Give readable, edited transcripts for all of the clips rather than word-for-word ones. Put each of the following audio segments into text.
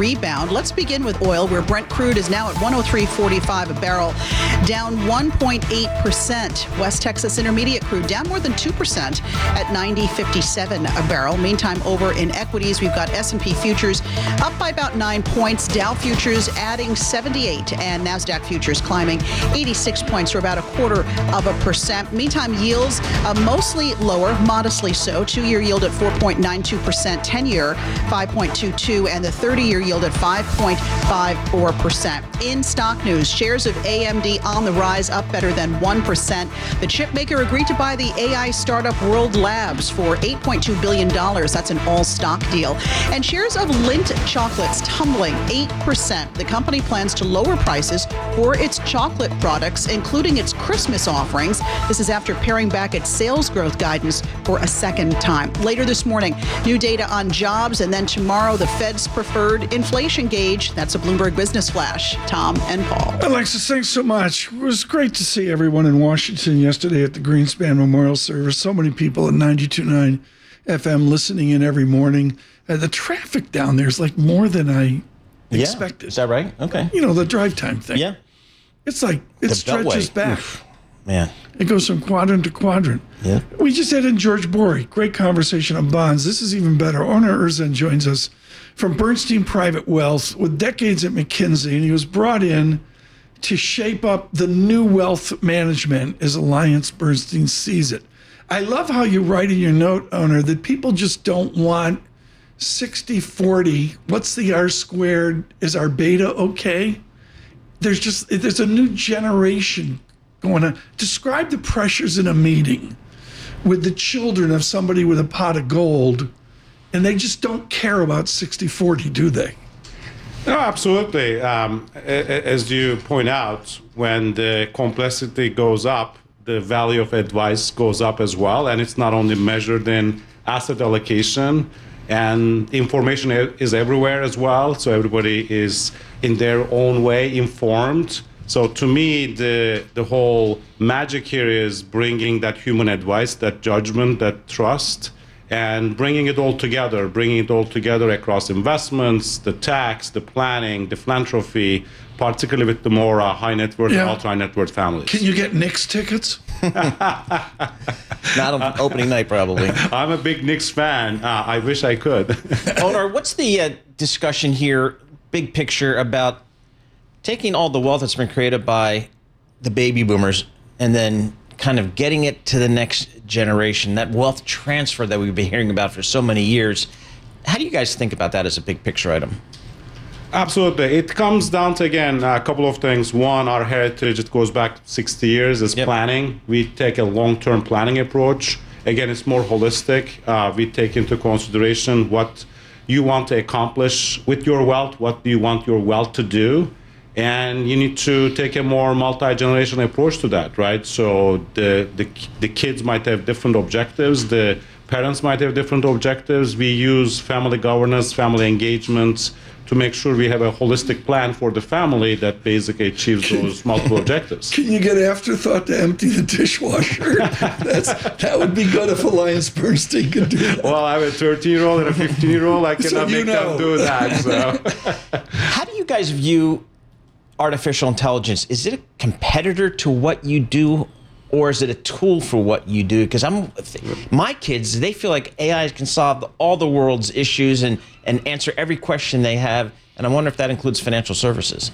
rebound. Let's begin with oil, where Brent crude is now at $103.45 a barrel, down 1.8%. West Texas Intermediate crude down more than 2% at $90.57 a barrel. Meantime, over in equities, we've got S&P futures up by about 9 points, Dow futures adding 78, and NASDAQ futures climbing 86 points, or about 0.25%. Meantime, yields mostly lower, modestly so. 2-year yield at 4.92%, 10-year 5.22, and the 30-year yield at 5.54%. In stock news, shares of AMD on the rise, up better than 1%. The chip maker agreed to buy the AI startup World Labs for $8.2 billion. That's an all-stock deal. And shares of Lindt chocolates tumbling 8%. The company plans to lower prices for its chocolate products, including its Christmas offerings. This is after paring back its sales growth guidance for a second time. Later this morning, new data on jobs, and then tomorrow, the Fed's preferred inflation gauge. That's a Bloomberg Business Flash. Tom and Paul. Alexis, thanks so much. It was great to see everyone in Washington yesterday at the Greenspan Memorial Service. So many people at 92.9 FM listening in every morning. The traffic down there is like more than I expected. Is that right? Okay. You know, the drive time thing. Yeah. It's like, it stretches back. Oof. Man. It goes from quadrant to quadrant. Yeah. We just had in George Bory. Great conversation on bonds. This is even better. Orna Erzan joins us from Bernstein Private Wealth with decades at McKinsey, and he was brought in to shape up the new wealth management as Alliance Bernstein sees it. I love how you write in your note, Owner, that people just don't want 60-40. What's the R squared? Is our beta okay? There's a new generation going on. Describe the pressures in a meeting with the children of somebody with a pot of gold, and they just don't care about 60-40, do they? No, absolutely. As you point out, when the complexity goes up, the value of advice goes up as well. And it's not only measured in asset allocation, and information is everywhere as well. So everybody is in their own way informed. So to me, the whole magic here is bringing that human advice, that judgment, that trust, and bringing it all together across investments, the tax, the planning, the philanthropy, particularly with the more high net worth and ultra high net worth families. Can you get Knicks tickets? Not on opening night, probably. I'm a big Knicks fan. I wish I could. Owner, what's the discussion here, big picture, about taking all the wealth that's been created by the baby boomers and then kind of getting it to the next generation, that wealth transfer that we've been hearing about for so many years? How do you guys think about that as a big picture item? Absolutely. It comes down to, again, a couple of things. One, our heritage, it goes back 60 years, is planning. We take a long-term planning approach. Again, it's more holistic. We take into consideration what you want to accomplish with your wealth, what do you want your wealth to do, and you need to take a more multi-generational approach to that, right? So the kids might have different objectives, the parents might have different objectives. We use family governance, family engagement to make sure we have a holistic plan for the family that basically achieves those multiple objectives. Can you get afterthought to empty the dishwasher? That would be good if Alliance Bernstein could do that. Well, I have a 13-year-old and a 15-year-old. I cannot make them do that. So. How do you guys view artificial intelligence? Is it a competitor to what you do, or is it a tool for what you do? Because my kids, they feel like AI can solve all the world's issues and answer every question they have. And I wonder if that includes financial services.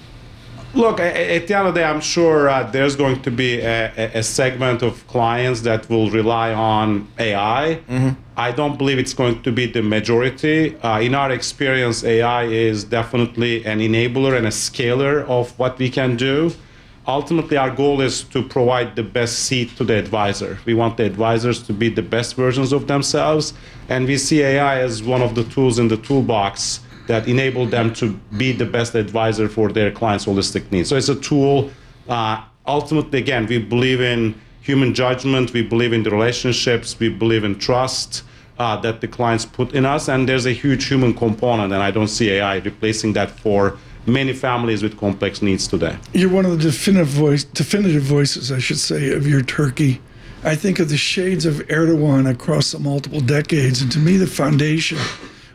Look, at the end of the day, I'm sure there's going to be a segment of clients that will rely on AI. Mm-hmm. I don't believe it's going to be the majority. In our experience, AI is definitely an enabler and a scaler of what we can do. Ultimately, our goal is to provide the best seat to the advisor. We want the advisors to be the best versions of themselves, and we see AI as one of the tools in the toolbox that enable them to be the best advisor for their clients' holistic needs. So it's a tool. Ultimately, again, we believe in human judgment, we believe in the relationships, we believe in trust that the clients put in us, and there's a huge human component, and I don't see AI replacing that for many families with complex needs today. You're one of the definitive voices, I should say, of your Turkey. I think of the shades of Erdogan across the multiple decades, and to me, the foundation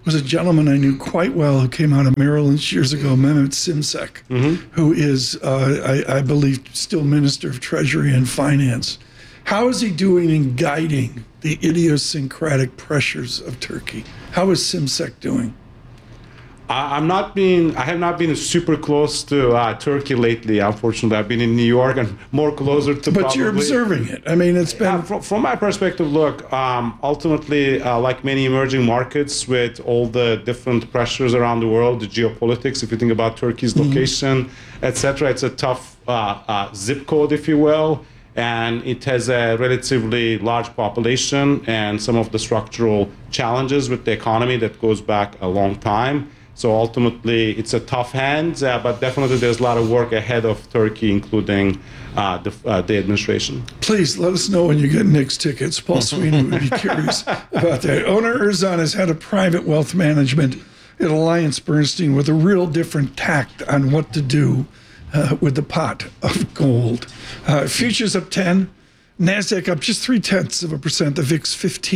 was a gentleman I knew quite well who came out of Merrill Lynch years ago, Mehmet Simsek, who is, I believe, still Minister of Treasury and Finance. How is he doing in guiding the idiosyncratic pressures of Turkey? How is Simsek doing? I have not been super close to Turkey lately, unfortunately. I've been in New York and more closer to. But you're observing it. I mean, it's been. From my perspective, look, ultimately, like many emerging markets with all the different pressures around the world, the geopolitics, if you think about Turkey's location, etc., it's a tough zip code, if you will. And it has a relatively large population and some of the structural challenges with the economy that goes back a long time. So ultimately, it's a tough hand, but definitely there's a lot of work ahead of Turkey, including the administration. Please let us know when you get Knicks tickets. Paul Sweeney would be curious about that. Oner Erzan has had a private wealth management at AllianceBernstein with a real different tact on what to do with the pot of gold. Futures up 10, NASDAQ up just 0.3%, the VIX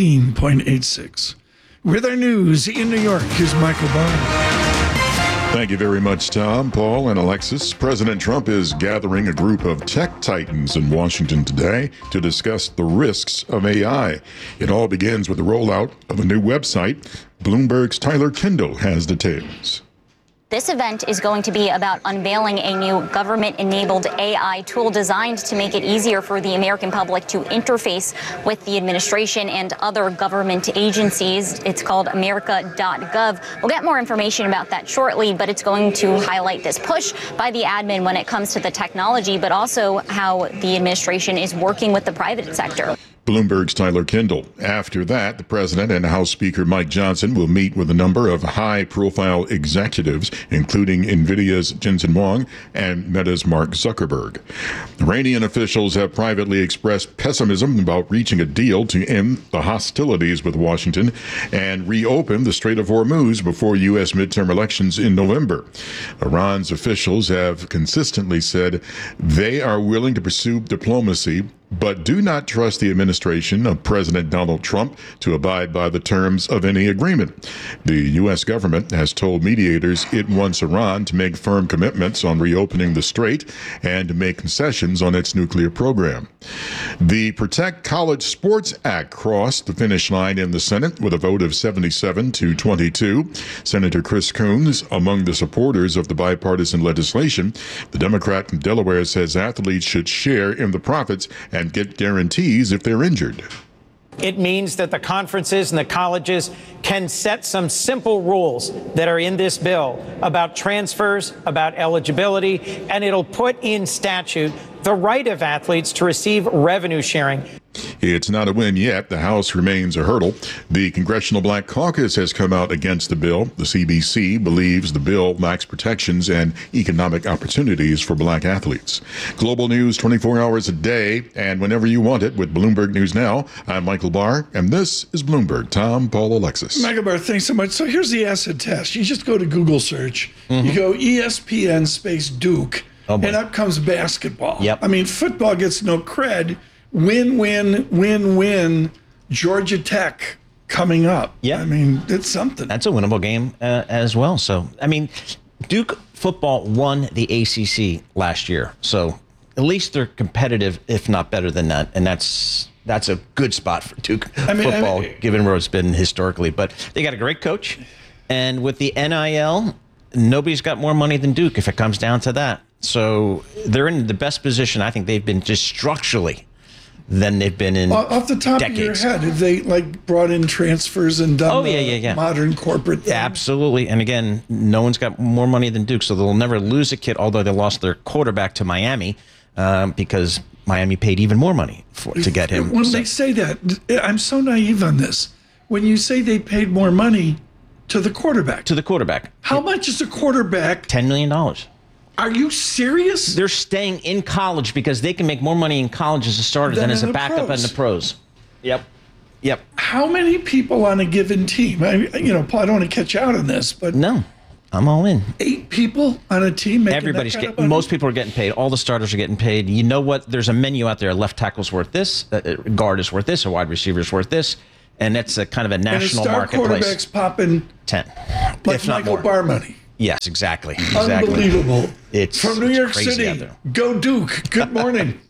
15.86. With our news in New York, here's Michael Barr. Thank you very much, Tom, Paul, and Alexis. President Trump is gathering a group of tech titans in Washington today to discuss the risks of AI. It all begins with the rollout of a new website. Bloomberg's Tyler Kendall has details. This event is going to be about unveiling a new government-enabled AI tool designed to make it easier for the American public to interface with the administration and other government agencies. It's called America.gov. We'll get more information about that shortly, but it's going to highlight this push by the admin when it comes to the technology, but also how the administration is working with the private sector. Bloomberg's Tyler Kendall. After that, the president and House Speaker Mike Johnson will meet with a number of high-profile executives, including NVIDIA's Jensen Huang and Meta's Mark Zuckerberg. Iranian officials have privately expressed pessimism about reaching a deal to end the hostilities with Washington and reopen the Strait of Hormuz before U.S. midterm elections in November. Iran's officials have consistently said they are willing to pursue diplomacy, but do not trust the administration of President Donald Trump to abide by the terms of any agreement. The U.S. government has told mediators it wants Iran to make firm commitments on reopening the strait and to make concessions on its nuclear program. The Protect College Sports Act crossed the finish line in the Senate with a vote of 77 to 22. Senator Chris Coons among the supporters of the bipartisan legislation. The Democrat from Delaware says athletes should share in the profits and get guarantees if they're injured. It means that the conferences and the colleges can set some simple rules that are in this bill about transfers, about eligibility, and it'll put in statute the right of athletes to receive revenue sharing. It's not a win yet. The House remains a hurdle. The Congressional Black Caucus has come out against the bill. The CBC believes the bill lacks protections and economic opportunities for black athletes. Global news 24 hours a day and whenever you want it with Bloomberg News Now. I'm Michael Barr, and this is Bloomberg. Tom, Paul, Alexis. Michael Barr, thanks so much. So here's the acid test. You just go to Google search. You go ESPN space Duke, and up comes basketball. Yep. I mean, football gets no cred. Win. Georgia Tech coming up. Yeah. I mean, it's something. That's a winnable game as well. So, I mean, Duke football won the ACC last year. So at least they're competitive, if not better than that. And that's a good spot for Duke football, given where it's been historically. But they got a great coach. And with the NIL, nobody's got more money than Duke if it comes down to that. So they're in the best position I think they've been just structurally than they've been in off the top decades. of your head, have they like brought in transfers and done modern corporate thing? Absolutely. And again, no one's got more money than Duke, so they'll never lose a kid, although they lost their quarterback to Miami because Miami paid even more money to get him. When they say that, I'm so naive on this. When you say they paid more money to the quarterback. How much is a quarterback? $10 million. Are you serious? They're staying in college because they can make more money in college as a starter than as a backup in the pros. Yep. How many people on a given team? Paul, I don't want to catch you out on this, but no, I'm all in. 8 people on a team making Everybody's that kind getting, most people are getting paid. All the starters are getting paid. You know what? There's a menu out there. A left tackle's worth this, a guard is worth this, a wide receiver is worth this. And it's a kind of a And national star marketplace. quarterbacks popping 10, like if not Michael more. Barmoney. Yes, exactly. Unbelievable. It's from New it's York crazy out City. there. Go Duke. Good morning.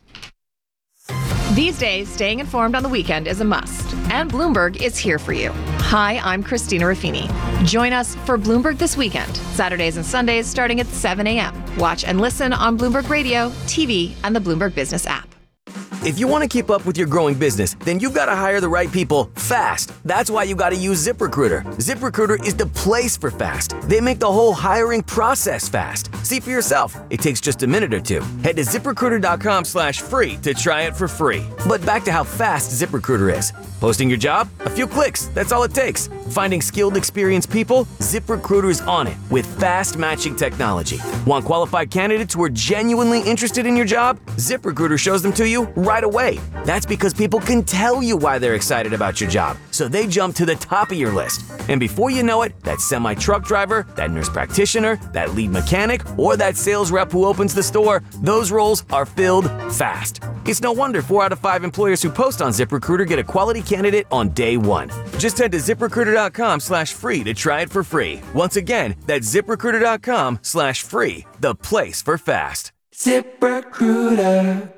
These days, staying informed on the weekend is a must, and Bloomberg is here for you. Hi, I'm Christina Raffini. Join us for Bloomberg This Weekend, Saturdays and Sundays starting at 7 a.m. Watch and listen on Bloomberg Radio, TV, and the Bloomberg Business app. If you want to keep up with your growing business, then you've got to hire the right people fast. That's why you got to use ZipRecruiter. ZipRecruiter is the place for fast. They make the whole hiring process fast. See for yourself. It takes just a minute or two. Head to ZipRecruiter.com/free to try it for free. But back to how fast ZipRecruiter is. Posting your job? A few clicks. That's all it takes. Finding skilled, experienced people? ZipRecruiter's on it with fast matching technology. Want qualified candidates who are genuinely interested in your job? ZipRecruiter shows them to you right away. That's because people can tell you why they're excited about your job, so they jump to the top of your list. And before you know it, that semi-truck driver, that nurse practitioner, that lead mechanic, or that sales rep who opens the store, those roles are filled fast. It's no wonder 4 out of 5 employers who post on ZipRecruiter get a quality candidate on day one. Just head to ZipRecruiter.com/free to try it for free. Once again, that's ZipRecruiter.com/free, the place for fast. ZipRecruiter.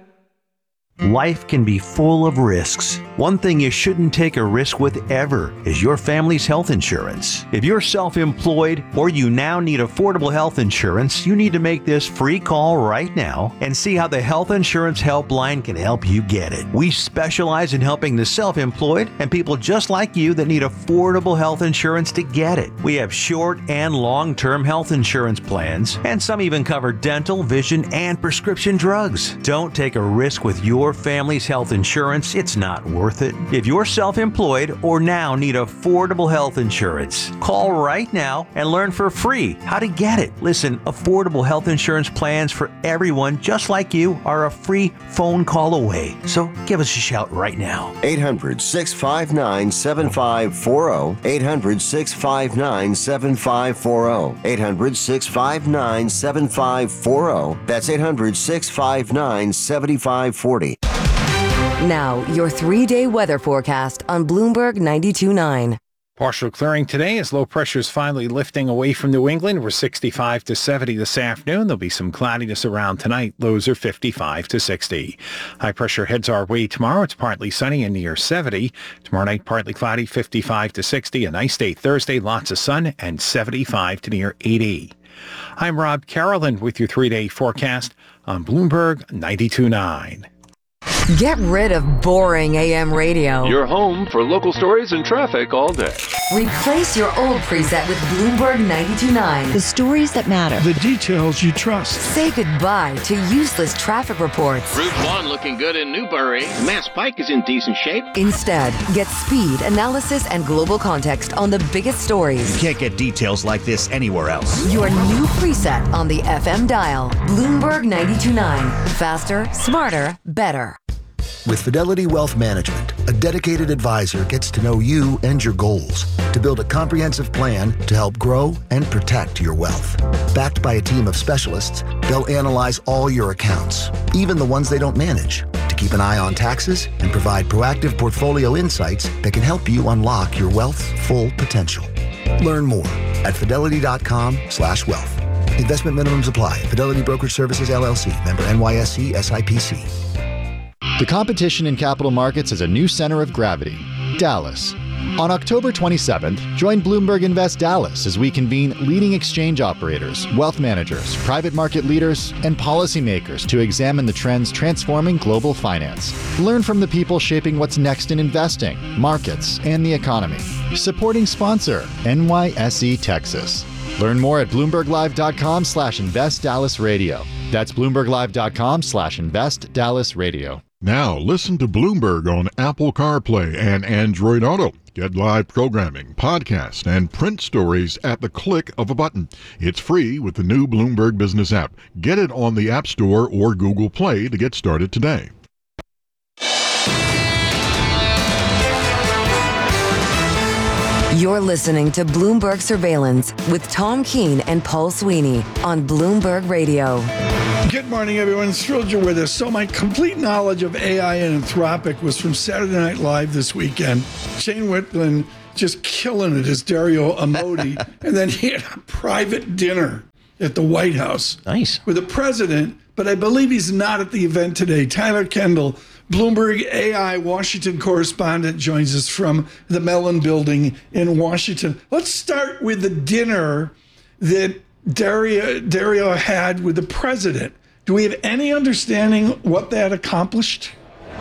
Life can be full of risks. One thing you shouldn't take a risk with ever is your family's health insurance. If you're self-employed or you now need affordable health insurance, you need to make this free call right now and see how the Health Insurance Helpline can help you get it. We specialize in helping the self-employed and people just like you that need affordable health insurance to get it. We have short and long-term health insurance plans, and some even cover dental, vision, and prescription drugs. Don't take a risk with your family's health insurance. It's not worth it. If you're self-employed or now need affordable health insurance, call right now and learn for free how to get it. Listen, affordable health insurance plans for everyone just like you are a free phone call away. So give us a shout right now. 800-659-7540. 800-659-7540. 800-659-7540. That's 800-659-7540. Now, your 3-day weather forecast on Bloomberg 92.9. Partial clearing today as low pressure is finally lifting away from New England. We're 65 to 70 this afternoon. There'll be some cloudiness around tonight. Lows are 55 to 60. High pressure heads our way tomorrow. It's partly sunny and near 70. Tomorrow night, partly cloudy, 55 to 60. A nice day Thursday, lots of sun and 75 to near 80. I'm Rob Carolyn with your 3-day forecast on Bloomberg 92.9. Get rid of boring AM radio. Your home for local stories and traffic all day. Replace your old preset with Bloomberg 92.9. The stories that matter. The details you trust. Say goodbye to useless traffic reports. Route 1 looking good in Newbury. Mass Pike is in decent shape. Instead, get speed, analysis, and global context on the biggest stories. You can't get details like this anywhere else. Your new preset on the FM dial. Bloomberg 92.9. Faster, smarter, better. With Fidelity Wealth Management, a dedicated advisor gets to know you and your goals to build a comprehensive plan to help grow and protect your wealth. Backed by a team of specialists, they'll analyze all your accounts, even the ones they don't manage, to keep an eye on taxes and provide proactive portfolio insights that can help you unlock your wealth's full potential. Learn more at fidelity.com/wealth. Investment minimums apply. Fidelity Brokerage Services, LLC. Member NYSE SIPC. The competition in capital markets has a new center of gravity, Dallas. On October 27th, join Bloomberg Invest Dallas as we convene leading exchange operators, wealth managers, private market leaders, and policymakers to examine the trends transforming global finance. Learn from the people shaping what's next in investing, markets, and the economy. Supporting sponsor, NYSE Texas. Learn more at BloombergLive.com/InvestDallasRadio. That's BloombergLive.com/InvestDallasRadio. Now listen to Bloomberg on Apple CarPlay and Android Auto. Get live programming, podcasts, and print stories at the click of a button. It's free with the new Bloomberg Business app. Get it on the App Store or Google Play to get started today. You're listening to Bloomberg Surveillance with Tom Keene and Paul Sweeney on Bloomberg Radio. Good morning, everyone. Thrilled you're with us. So my complete knowledge of AI and Anthropic was from Saturday Night Live this weekend. Shane Whitman just killing it as Dario Amodei. And then he had a private dinner at the White House. Nice. With the president, but I believe he's not at the event today. Tyler Kendall, Bloomberg AI Washington correspondent, joins us from the Mellon Building in Washington. Let's start with the dinner that Dario had with the president. Do we have any understanding what that accomplished?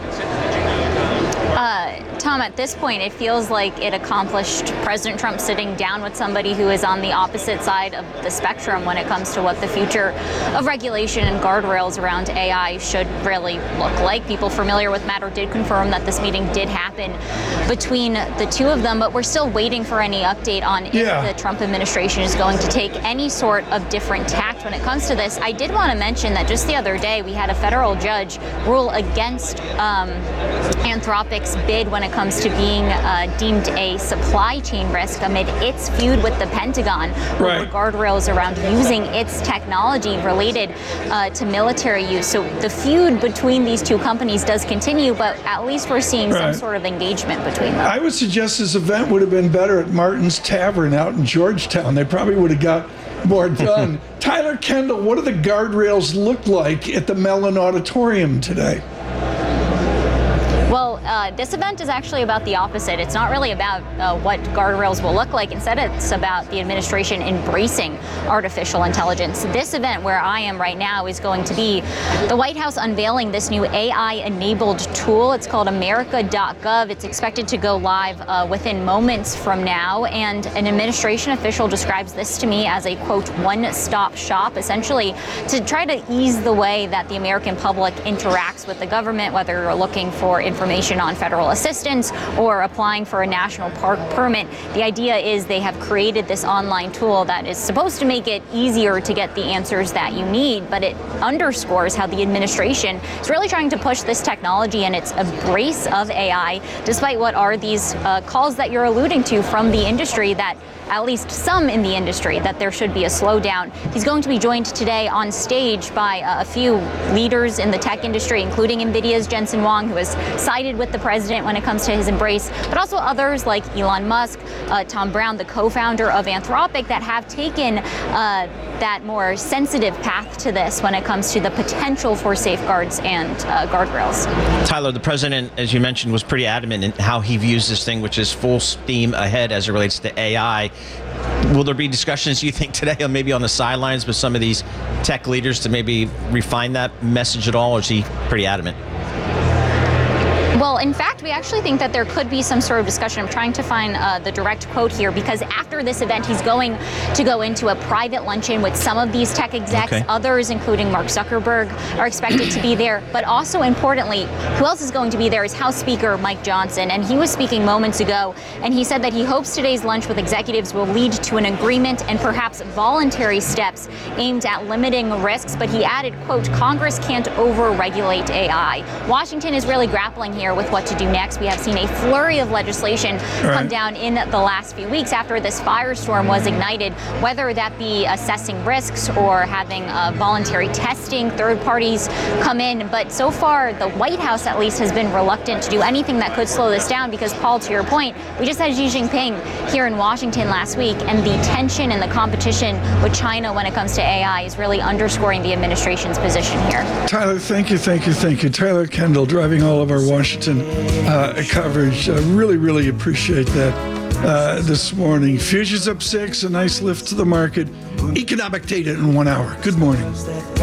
Tom, at this point, it feels like it accomplished President Trump sitting down with somebody who is on the opposite side of the spectrum when it comes to what the future of regulation and guardrails around AI should really look like. People familiar with Matter did confirm that this meeting did happen between the two of them, but we're still waiting for any update on if the Trump administration is going to take any sort of different tact when it comes to this. I did want to mention that just the other day, we had a federal judge rule against Anthropic's bid when it comes to being deemed a supply chain risk amid its feud with the Pentagon over guardrails around using its technology related to military use. So the feud between these two companies does continue, but at least we're seeing some sort of engagement between them. I would suggest this event would have been better at Martin's Tavern out in Georgetown. They probably would have got more done. Tyler Kendall, what do the guardrails look like at the Mellon Auditorium today? Well, this event is actually about the opposite. It's not really about what guardrails will look like. Instead, it's about the administration embracing artificial intelligence. This event where I am right now is going to be the White House unveiling this new AI-enabled tool. It's called America.gov. It's expected to go live within moments from now. And an administration official describes this to me as a, quote, one-stop shop, essentially to try to ease the way that the American public interacts with the government, whether you're looking for information on federal assistance or applying for a national park permit. The idea is they have created this online tool that is supposed to make it easier to get the answers that you need, but it underscores how the administration is really trying to push this technology and its embrace of AI, despite what are these calls that you're alluding to from the industry, that at least some in the industry, that there should be a slowdown. He's going to be joined today on stage by a few leaders in the tech industry, including NVIDIA's Jensen Huang, who has sided with the president when it comes to his embrace, but also others like Elon Musk, Tom Brown, the co-founder of Anthropic, that have taken that more sensitive path to this when it comes to the potential for safeguards and guardrails. Tyler, the president, as you mentioned, was pretty adamant in how he views this thing, which is full steam ahead as it relates to AI. Will there be discussions, you think, today, or maybe on the sidelines with some of these tech leaders to maybe refine that message at all, or is he pretty adamant? Well, in fact, we actually think that there could be some sort of discussion. I'm trying to find the direct quote here, because after this event, he's going to go into a private luncheon with some of these tech execs. Okay. Others, including Mark Zuckerberg, are expected to be there. But also importantly, who else is going to be there is House Speaker Mike Johnson. And he was speaking moments ago, and he said that he hopes today's lunch with executives will lead to an agreement and perhaps voluntary steps aimed at limiting risks. But he added, quote, Congress can't over-regulate AI. Washington is really grappling here with what to do next. We have seen a flurry of legislation come down in the last few weeks after this firestorm was ignited, whether that be assessing risks or having voluntary testing, third parties come in. But so far, the White House at least has been reluctant to do anything that could slow this down because, Paul, to your point, we just had Xi Jinping here in Washington last week, and the tension and the competition with China when it comes to AI is really underscoring the administration's position here. Tyler, thank you. Tyler Kendall, driving all of our Washington coverage. I really appreciate that this morning. Futures up 6, a nice lift to the market. Economic data in 1 hour. Good morning.